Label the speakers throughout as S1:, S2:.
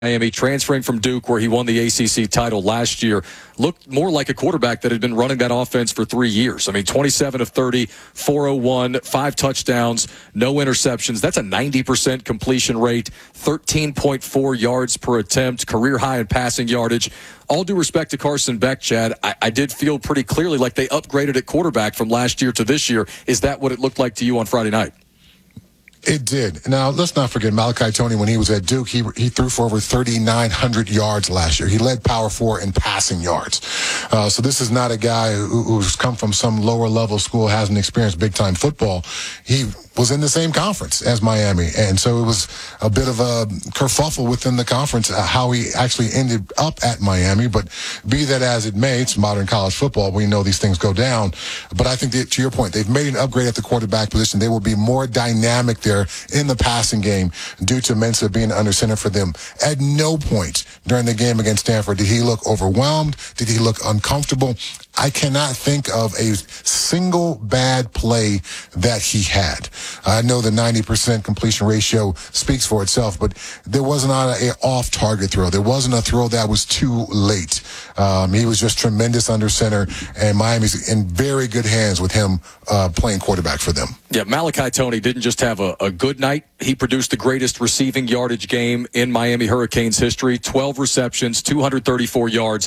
S1: Miami, transferring from Duke, where he won the ACC title last year, looked more like a quarterback that had been running that offense for 3 years. I mean, 27 of 30, 401, 5 touchdowns, no interceptions. That's a 90% completion rate, 13.4 yards per attempt, career high in passing yardage. All due respect to Carson Beck, Chad, I did feel pretty clearly like they upgraded at quarterback from last year to this year. Is that what it looked like to you on Friday night?
S2: It did. Now, let's not forget Malachi Toney, when he was at Duke, he threw for over 3,900 yards last year. He led Power 4 in passing yards. So this is not a guy who's come from some lower level school, hasn't experienced big time football. He was in the same conference as Miami. And so it was a bit of a kerfuffle within the conference, how he actually ended up at Miami. But be that as it may, it's modern college football. We know these things go down. But I think that, to your point, they've made an upgrade at the quarterback position. They will be more dynamic there in the passing game due to Mensah being under center for them. At no point during the game against Stanford did he look overwhelmed. Did he look uncomfortable? I cannot think of a single bad play that he had. I know the 90% completion ratio speaks for itself, but there wasn't an off-target throw. There wasn't a throw that was too late. He was just tremendous under center, and Miami's in very good hands with him playing quarterback for them.
S1: Yeah, Malachi Toney didn't just have a good night. He produced the greatest receiving yardage game in Miami Hurricanes history. 12 receptions, 234 yards,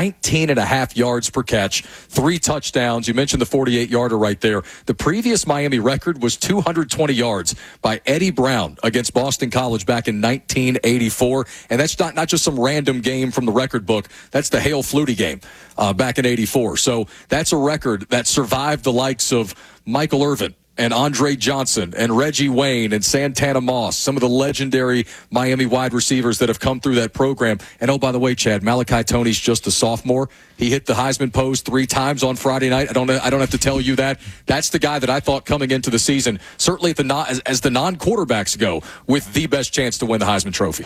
S1: 19.5 yards per catch, 3 touchdowns. You mentioned the 48-yarder right there. The previous Miami record was 220 yards by Eddie Brown against Boston College back in 1984. And that's not just some random game from the record book. That's the Hale Flutie game back in 84. So that's a record that survived the likes of Michael Irvin and Andre Johnson and Reggie Wayne and Santana Moss, some of the legendary Miami wide receivers that have come through that program. And oh, by the way, Chad, Malachi Toney's just a sophomore. He hit the Heisman pose 3 times on Friday night. I don't have to tell you that. That's the guy that I thought coming into the season, certainly as the non-quarterbacks go, with the best chance to win the Heisman Trophy.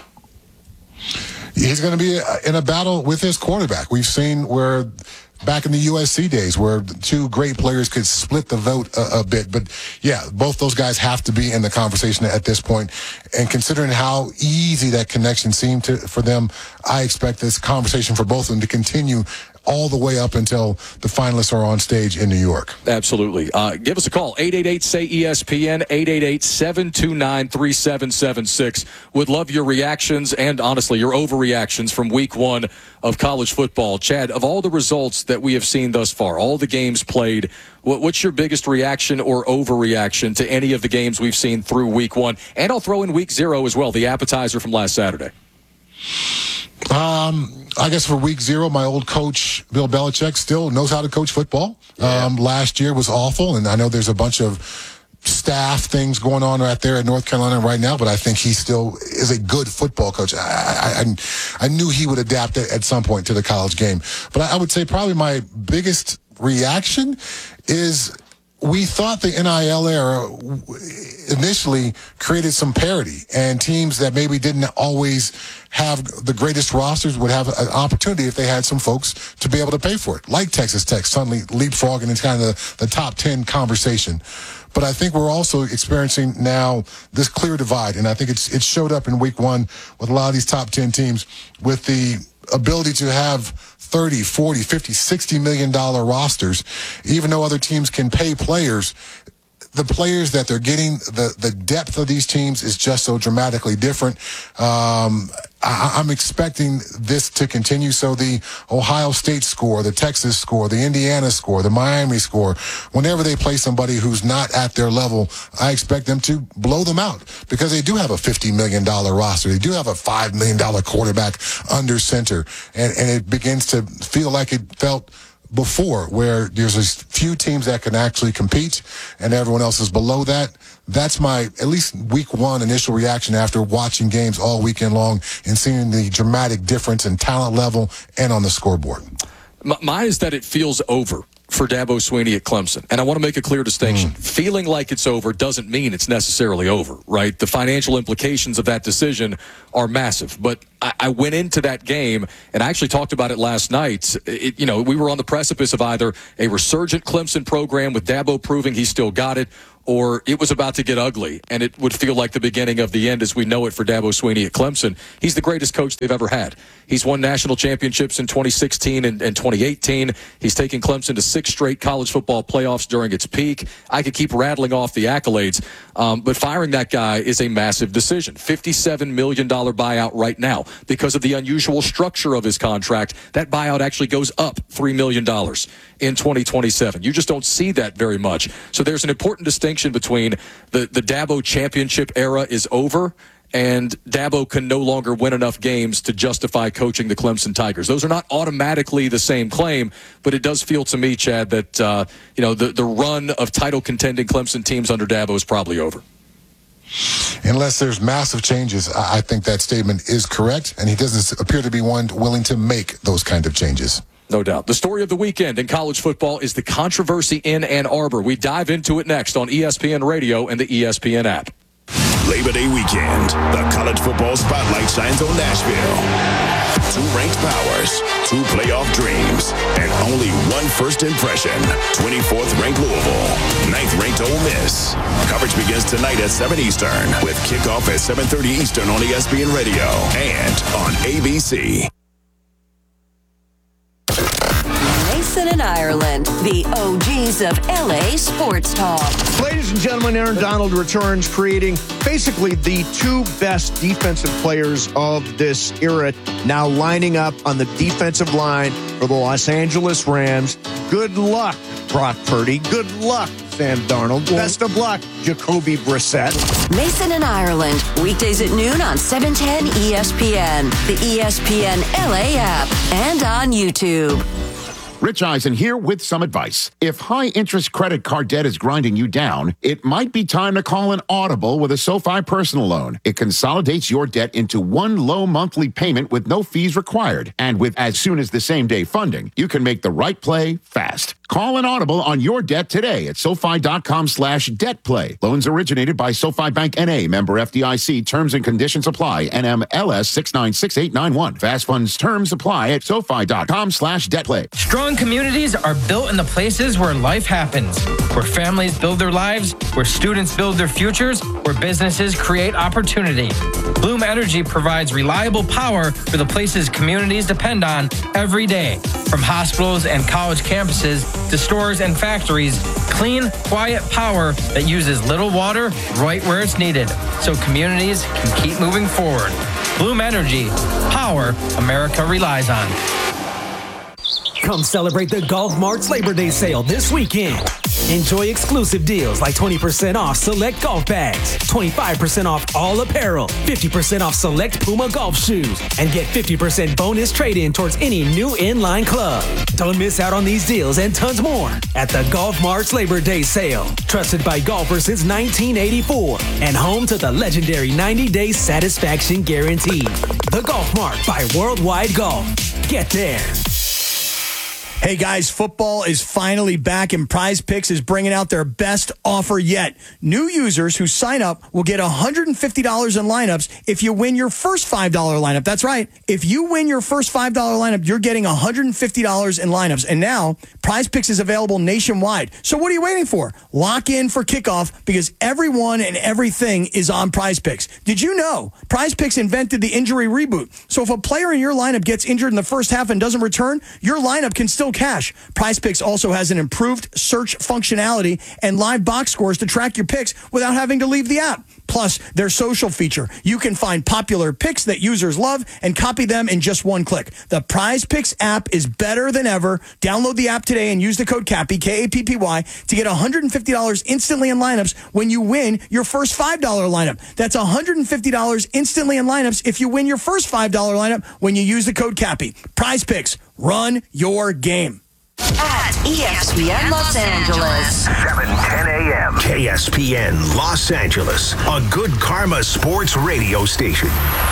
S2: He's going to be in a battle with his quarterback. We've seen where back in the USC days where 2 great players could split the vote a bit. But, yeah, both those guys have to be in the conversation at this point. And considering how easy that connection seemed for them, I expect this conversation for both of them to continue all the way up until the finalists are on stage in New York.
S1: Absolutely. Give us a call, 888-SAY-ESPN, 888-729-3776. Would love your reactions and, honestly, your overreactions from week 1 of college football. Chad, of all the results that we have seen thus far, all the games played, what's your biggest reaction or overreaction to any of the games we've seen through week 1? And I'll throw in week 0 as well, the appetizer from last Saturday.
S2: I guess for week 0, my old coach, Bill Belichick, still knows how to coach football. Yeah. Last year was awful, and I know there's a bunch of staff things going on right there at North Carolina right now, but I think he still is a good football coach. I knew he would adapt at some point to the college game. But I would say probably my biggest reaction is we thought the NIL era initially created some parity, and teams that maybe didn't always have the greatest rosters would have an opportunity if they had some folks to be able to pay for it, like Texas Tech suddenly leapfrogging into kind of the top 10 conversation. But I think we're also experiencing now this clear divide, and I think it showed up in week 1 with a lot of these top 10 teams with the ability to have 30, 40, 50, $60 million rosters, even though other teams can pay players. The players that they're getting, the depth of these teams is just so dramatically different. I'm expecting this to continue. So the Ohio State score, the Texas score, the Indiana score, the Miami score, whenever they play somebody who's not at their level, I expect them to blow them out because they do have a $50 million roster. They do have a $5 million quarterback under center. And it begins to feel like it felt before, where there's a few teams that can actually compete and everyone else is below that. That's my, at least week 1 initial reaction after watching games all weekend long and seeing the dramatic difference in talent level and on the scoreboard.
S1: Mine is that it feels over for Dabo Swinney at Clemson. And I want to make a clear distinction. Feeling like it's over doesn't mean it's necessarily over, right? The financial implications of that decision are massive. But I went into that game, and I actually talked about it last night. We were on the precipice of either a resurgent Clemson program with Dabo proving he still got it, or it was about to get ugly, and it would feel like the beginning of the end as we know it for Dabo Swinney at Clemson. He's the greatest coach they've ever had. He's won national championships in 2016 and 2018. He's taken Clemson to 6 straight college football playoffs during its peak. I could keep rattling off the accolades, but firing that guy is a massive decision. $57 million buyout right now. Because of the unusual structure of his contract, that buyout actually goes up $3 million in 2027. You just don't see that very much. So there's an important distinction between the Dabo championship era is over and Dabo can no longer win enough games to justify coaching the Clemson Tigers. Those are not automatically the same claim, but it does feel to me, Chad, that the run of title contending Clemson teams under Dabo is probably over.
S2: Unless there's massive changes, I think that statement is correct, and he doesn't appear to be one willing to make those kind of changes.
S1: No doubt. The story of the weekend in college football is the controversy in Ann Arbor. We dive into it next on ESPN Radio and the ESPN app.
S3: Labor Day weekend, the college football spotlight shines on Nashville. 2 ranked powers, 2 playoff dreams, and only 1 first impression. 24th ranked Louisville, 9th ranked Ole Miss. Coverage begins tonight at 7 Eastern with kickoff at 7:30 Eastern on ESPN Radio and on ABC.
S4: Mason and Ireland, the OGs of LA sports talk.
S5: Ladies and gentlemen, Aaron Donald returns, creating basically the 2 best defensive players of this era, now lining up on the defensive line for the Los Angeles Rams. Good luck, Brock Purdy. Good luck, Sam Darnold. Best of luck, Jacoby Brissett.
S4: Mason and Ireland, weekdays at noon on 710 ESPN, the ESPN LA app, and on YouTube.
S6: Rich Eisen here with some advice. If high-interest credit card debt is grinding you down, it might be time to call an Audible with a SoFi personal loan. It consolidates your debt into one low monthly payment with no fees required. And with as soon as the same-day funding, you can make the right play fast. Call an Audible on your debt today at SoFi.com/debtplay. Loans originated by SoFi Bank N.A., member FDIC. Terms and conditions apply. NMLS 696891. Fast funds terms apply at SoFi.com/debtplay.
S7: Strong communities are built in the places where life happens, where families build their lives, where students build their futures, where businesses create opportunity. Bloom Energy provides reliable power for the places communities depend on every day. From hospitals and college campuses to stores and factories, clean, quiet power that uses little water right where it's needed, so communities can keep moving forward. Bloom Energy, power America relies on.
S8: Come celebrate the Golf Mart's Labor Day sale this weekend. Enjoy exclusive deals like 20% off select golf bags, 25% off all apparel, 50% off select Puma golf shoes, and get 50% bonus trade-in towards any new inline club. Don't miss out on these deals and tons more at the Golf Mart's Labor Day sale. Trusted by golfers since 1984 and home to the legendary 90-day satisfaction guarantee. The Golf Mart by Worldwide Golf. Get there.
S5: Hey guys, football is finally back and Prize Picks is bringing out their best offer yet. New users who sign up will get $150 in lineups if you win your first $5 lineup. That's right. If you win your first $5 lineup, you're getting $150 in lineups. And now, Prize Picks is available nationwide. So what are you waiting for? Lock in for kickoff because everyone and everything is on Prize Picks. Did you know Prize Picks invented the injury reboot? So if a player in your lineup gets injured in the first half and doesn't return, your lineup can still cash. Prize Picks also has an improved search functionality and live box scores to track your picks without having to leave the app. Plus, their social feature. You can find popular picks that users love and copy them in just one click. The Prize Picks app is better than ever. Download the app today and use the code CAPPY, K-A-P-P-Y, to get $150 instantly in lineups when you win your first $5 lineup. That's $150 instantly in lineups if you win your first $5 lineup when you use the code CAPPY. Prize Picks. Run your game.
S4: At ESPN Los Angeles.
S9: 7:10 a.m. KSPN Los Angeles, a Good Karma Sports radio station.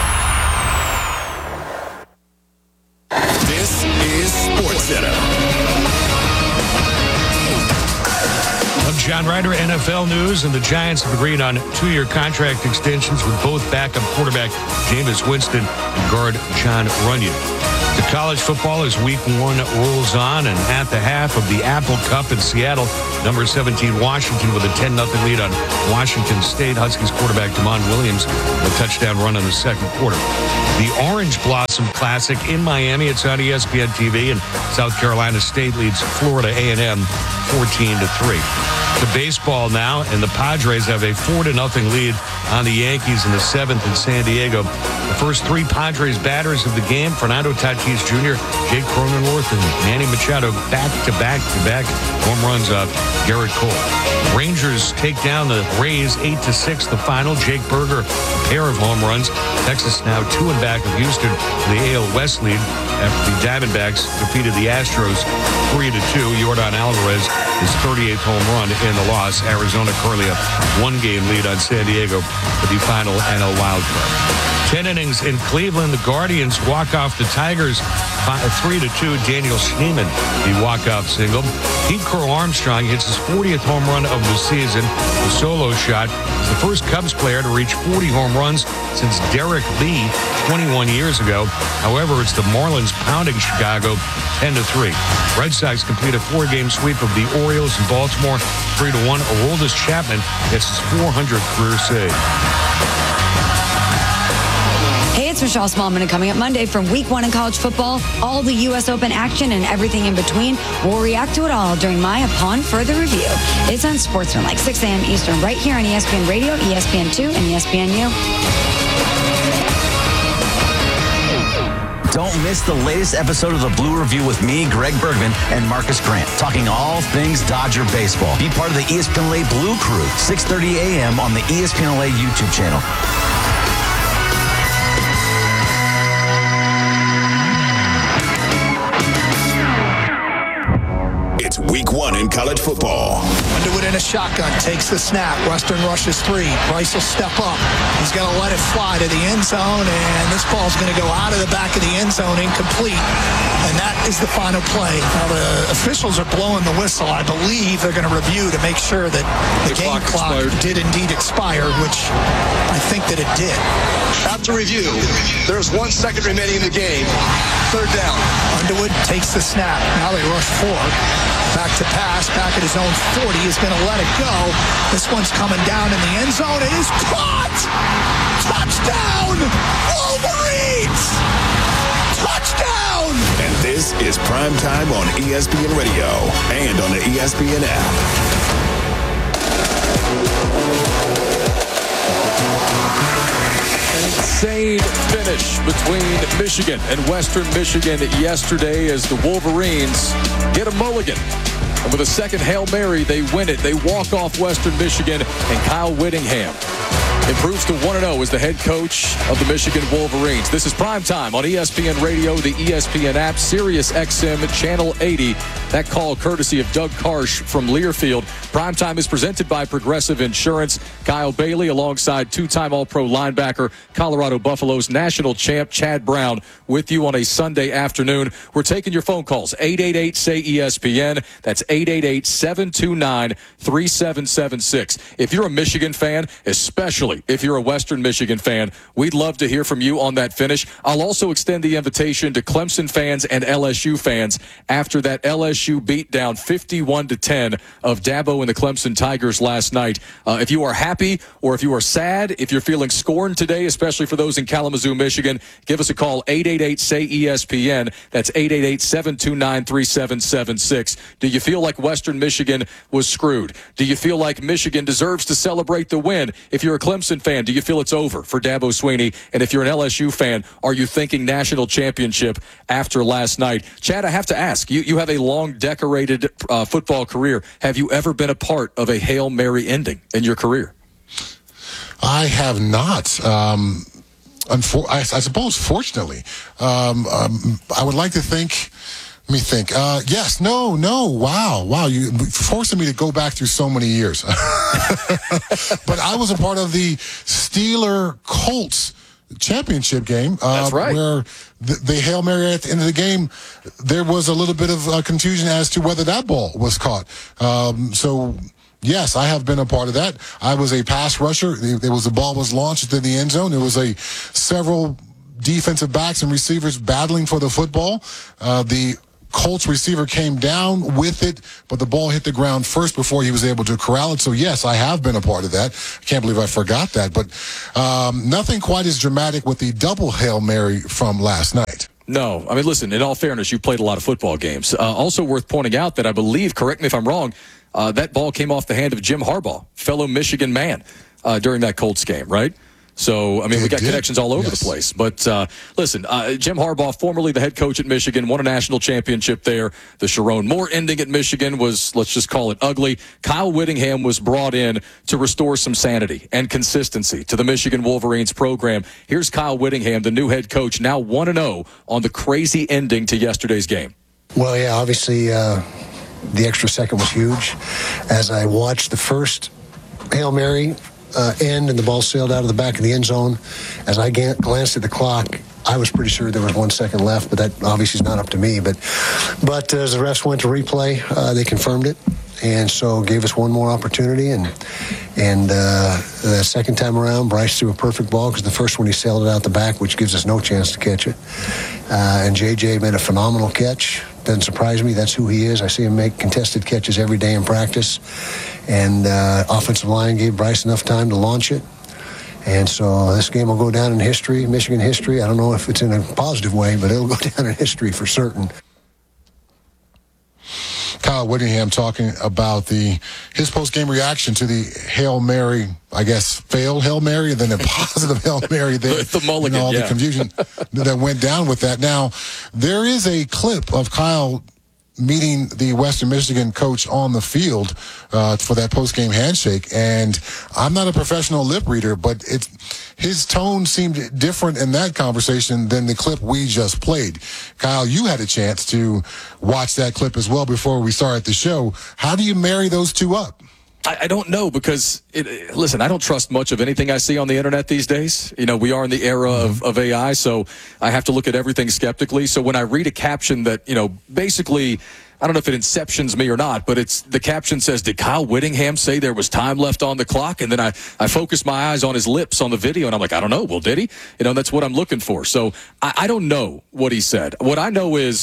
S3: This is SportsCenter.
S10: A John Ryder, NFL News, and the Giants have agreed on 2-year contract extensions with both backup quarterback Jameis Winston and guard John Runyon. The college football as Week 1 rolls on, and at the half of the Apple Cup in Seattle, number 17 Washington with a 10-0 lead on Washington State. Huskies quarterback Damon Williams with a touchdown run in the second quarter. The Orange Blossom Classic in Miami. It's on ESPN TV, and South Carolina State leads Florida A&M 14-3. To baseball now, and the Padres have a 4-0 lead on the Yankees in the 7th in San Diego. The first 3 Padres batters of the game, Fernando Tatis Jr., Jake Cronenworth, and Manny Machado back-to-back home runs off Garrett Cole. Rangers take down the Rays 8-6 the final. Jake Berger, a pair of home runs. Texas now 2 and back of Houston for the AL West lead after the Diamondbacks defeated the Astros 3-2. Yordan Alvarez, his 38th home run in the loss. Arizona currently a 1-game lead on San Diego for the final NL wildcard. 10 innings in Cleveland. The Guardians walk off the Tigers 3-2. Daniel Schneemann, the walk-off single. Pete Crow Armstrong hits his 40th home run of the season. The solo shot is the first Cubs player to reach 40 home runs since Derek Lee 21 years ago. However, it's the Marlins pounding Chicago 10-3. Red Sox complete a 4-game sweep of the Orioles in Baltimore 3-1. Aroldis Chapman gets his 400th career save.
S11: Hey, it's Michelle Smallman, and coming up Monday from Week 1 in college football, all the U.S. Open action and everything in between. We'll react to it all during my Upon Further Review. It's on Sportsman, 6 a.m. Eastern, right here on ESPN Radio, ESPN2, and ESPNU.
S12: Don't miss the latest episode of the Blue Review with me, Greg Bergman, and Marcus Grant, talking all things Dodger baseball. Be part of the ESPN LA Blue Crew, 6:30 a.m. on the ESPN LA YouTube channel.
S3: It's Week 1 in college football.
S13: Underwood in a shotgun, takes the snap. Western rushes 3. Bryce will step up. He's going to let it fly to the end zone, and this ball's going to go out of the back of the end zone, incomplete. And that is the final play. Now, the officials are blowing the whistle. I believe they're going to review to make sure that the game clock did indeed expire, which I think that it did.
S14: After review, there's 1 second remaining in the game. 3rd down.
S13: Underwood takes the snap. Now they rush 4. Back to pass, back at his own 40, is going to let it go. This one's coming down in the end zone. It is caught! Touchdown! Wolverines! Touchdown!
S3: And this is Prime Time on ESPN Radio and on the ESPN app.
S1: Insane finish between Michigan and Western Michigan yesterday as the Wolverines get a mulligan. And with a second Hail Mary, they win it. They walk off Western Michigan, and Kyle Whittingham improves to 1-0 as the head coach of the Michigan Wolverines. This is Prime Time on ESPN Radio, the ESPN app, Sirius XM, Channel 80. That call courtesy of Doug Karsh from Learfield. Prime Time is presented by Progressive Insurance. Kyle Bailey alongside 2-time All-Pro linebacker, Colorado Buffaloes national champ Chad Brown with you on a Sunday afternoon. We're taking your phone calls, 888-SAY-ESPN. That's 888-729-3776. If you're a Michigan fan, especially if you're a Western Michigan fan, we'd love to hear from you on that finish. I'll also extend the invitation to Clemson fans and LSU fans after that LSU beat down 51-10 of Dabo and the Clemson Tigers last night. If you are happy or if you are sad, if you're feeling scorned today, especially for those in Kalamazoo, Michigan, give us a call, 888-SAY-ESPN. That's 888-729-3776. Do you feel like Western Michigan was screwed? Do you feel like Michigan deserves to celebrate the win? If you're a Clemson fan, do you feel it's over for Dabo Swinney? And if you're an LSU fan, are you thinking national championship after last night? Chad, I have to ask, you have a long decorated football career. Have you ever been a part of a Hail Mary ending in your career?
S2: I have not. I suppose, fortunately. I would like to think. Let me think. Yes, no. Wow. You forcing me to go back through so many years. But I was a part of the Steeler-Colts championship game.
S1: That's right.
S2: Where the Hail Mary at the end of the game, there was a little bit of confusion as to whether that ball was caught. So Yes, I have been a part of that. I was a pass rusher. The ball was launched into the end zone. There was several defensive backs and receivers battling for the football. The Colts receiver came down with it, but the ball hit the ground first before he was able to corral it. So, yes, I have been a part of that. I can't believe I forgot that. But nothing quite as dramatic with the double Hail Mary from last night.
S1: No. I mean, listen, in all fairness, you played a lot of football games. Also worth pointing out that I believe, correct me if I'm wrong, that ball came off the hand of Jim Harbaugh, fellow Michigan man, during that Colts game, right? So, I mean, we got connections all over the place. But listen, Jim Harbaugh, formerly the head coach at Michigan, won a national championship there. The Sharon Moore ending at Michigan was, let's just call it ugly. Kyle Whittingham was brought in to restore some sanity and consistency to the Michigan Wolverines program. Here's Kyle Whittingham, the new head coach, now 1-0 on the crazy ending to yesterday's game.
S15: Well, yeah, obviously the extra second was huge. As I watched the first Hail Mary end and the ball sailed out of the back of the end zone, as I glanced at the clock, I was pretty sure there was 1 second left, but that obviously is not up to me. But as the refs went to replay, they confirmed it, and so gave us one more opportunity. And the second time around, Bryce threw a perfect ball because the first one he sailed it out the back, which gives us no chance to catch it. And JJ made a phenomenal catch. Doesn't surprise me. That's who he is. I see him make contested catches every day in practice. And offensive line gave Bryce enough time to launch it. And so this game will go down in history, Michigan history. I don't know if it's in a positive way, but it'll go down in history for certain.
S2: Kyle Whittingham talking about his post-game reaction to the Hail Mary, I guess, failed Hail Mary, and then a positive Hail Mary there.
S1: The mulligan,
S2: all the confusion that went down with that. Now, there is a clip of Kyle meeting the Western Michigan coach on the field for that post-game handshake, and I'm not a professional lip reader, but his tone seemed different in that conversation than the clip we just played. Kyle, you had a chance to watch that clip as well before we started the show. How do you marry those two up?
S1: I don't know because, listen, I don't trust much of anything I see on the internet these days. You know, we are in the era of AI, so I have to look at everything skeptically. So when I read a caption that, basically, I don't know if it inceptions me or not, but the caption says, did Kyle Whittingham say there was time left on the clock? And then I focus my eyes on his lips on the video, and I'm like, I don't know. Well, did he? That's what I'm looking for. So I don't know what he said. What I know is,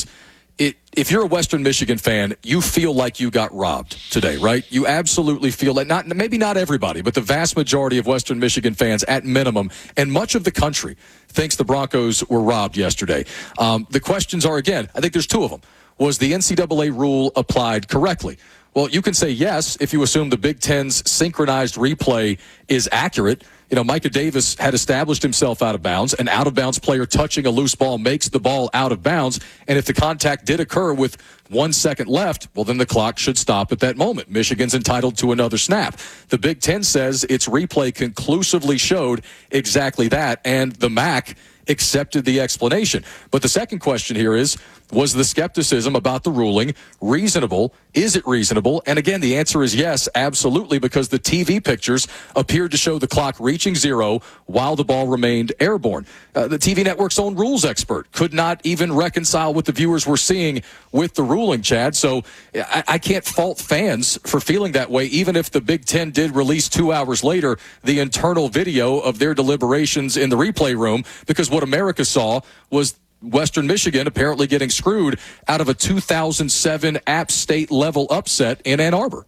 S1: if you're a Western Michigan fan, you feel like you got robbed today, right? You absolutely feel like, maybe not everybody, but the vast majority of Western Michigan fans, at minimum, and much of the country, thinks the Broncos were robbed yesterday. The questions are, again, I think there's two of them. Was the NCAA rule applied correctly? Well, you can say yes if you assume the Big Ten's synchronized replay is accurate. Micah Davis had established himself out of bounds. An out-of-bounds player touching a loose ball makes the ball out of bounds. And if the contact did occur with 1 second left, well, then the clock should stop at that moment. Michigan's entitled to another snap. The Big Ten says its replay conclusively showed exactly that, and the MAC accepted the explanation. But the second question here is, was the skepticism about the ruling reasonable? Is it reasonable? And again, the answer is yes, absolutely, because the TV pictures appeared to show the clock reaching zero while the ball remained airborne. The TV network's own rules expert could not even reconcile what the viewers were seeing with the ruling, Chad. So I can't fault fans for feeling that way, even if the Big Ten did release 2 hours later the internal video of their deliberations in the replay room, because what America saw was Western Michigan apparently getting screwed out of a 2007 App State level upset in Ann Arbor.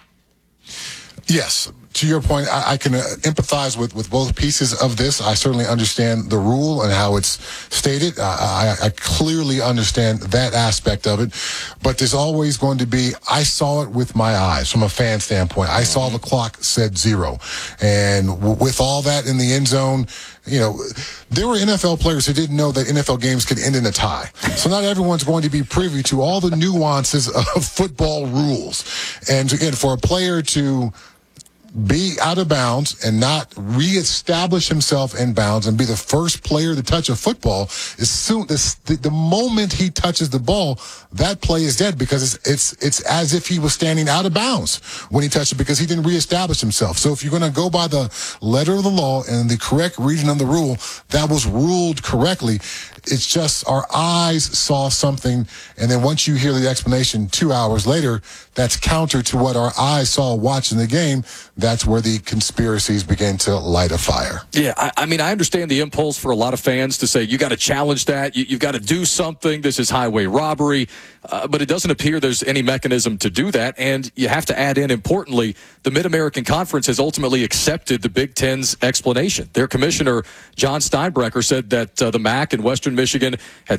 S2: Yes. To your point, I can empathize with both pieces of this. I certainly understand the rule and how it's stated. I clearly understand that aspect of it. But there's always going to be, I saw it with my eyes from a fan standpoint. I saw the clock said zero. And with all that in the end zone, there were NFL players who didn't know that NFL games could end in a tie. So not everyone's going to be privy to all the nuances of football rules. And again, for a player to be out of bounds and not reestablish himself in bounds and be the first player to touch a football, the moment he touches the ball, that play is dead, because it's as if he was standing out of bounds when he touched it, because he didn't reestablish himself. So if you're going to go by the letter of the law and the correct reading of the rule, that was ruled correctly. It's just our eyes saw something, and then once you hear the explanation 2 hours later, that's counter to what our eyes saw watching the game. That's where the conspiracies begin to light a fire.
S1: Yeah, I mean, I understand the impulse for a lot of fans to say, you got to challenge that. You've got to do something. This is highway robbery. But it doesn't appear there's any mechanism to do that. And you have to add in, importantly, the Mid-American Conference has ultimately accepted the Big Ten's explanation. Their commissioner, John Steinbrecher, said that the MAC and Western Michigan had